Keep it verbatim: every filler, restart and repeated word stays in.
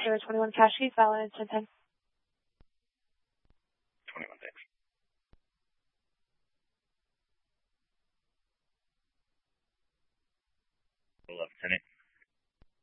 for twenty-one cash keys, valid in ten ten. twenty-one, thanks.